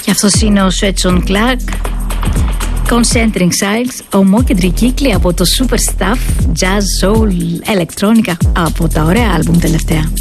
Και αυτός είναι ο Σουέτσον Κλάρκ, Concentric Circles, ομόκεντρη κύκλη από το Super Stuff, Jazz, Soul, Electronica, από τα ωραία άλμπουμ τελευταία.